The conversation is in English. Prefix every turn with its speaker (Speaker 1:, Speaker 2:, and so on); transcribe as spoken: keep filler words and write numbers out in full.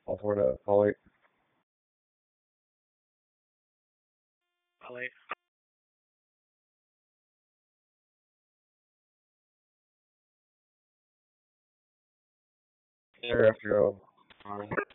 Speaker 1: All for that. All right.
Speaker 2: Polly.
Speaker 1: There after go.